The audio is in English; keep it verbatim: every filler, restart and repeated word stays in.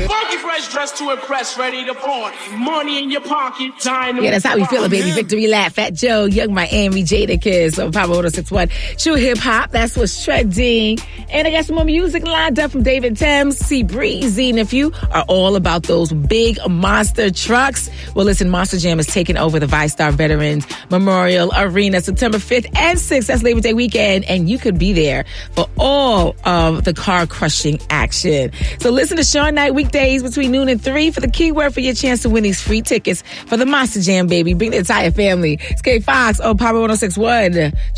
Funky fresh dressed to impress, ready to party. Money in your pocket, dynamite. Yeah, that's how we feel it, baby. Victory Lap, Fat Joe, Young Miami, Jadakiss on Power one oh six point one. True hip hop, that's what's trending. And I got some more music lined up from David Thames, C Breezy. And if you are all about those big monster trucks, well, listen, Monster Jam is taking over the VyStar Veterans Memorial Arena September fifth and sixth. That's Labor Day weekend. And you could be there for all of the car crushing action. So listen to Sean Knight weekdays between noon and three for the keyword for your chance to win these free tickets for the Monster Jam, baby. Bring the entire family. It's K Fox on Power one oh six point one.